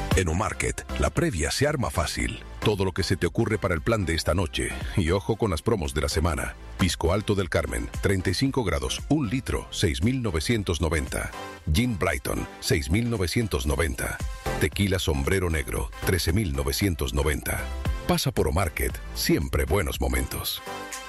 En Omarket, la previa se arma fácil. Todo lo que se te ocurre para el plan de esta noche. Y ojo con las promos de la semana. Pisco Alto del Carmen, 35 grados, 1 litro, 6,990. Gin Brighton, 6,990. Tequila Sombrero Negro, 13,990. Pasa por Omarket, siempre buenos momentos.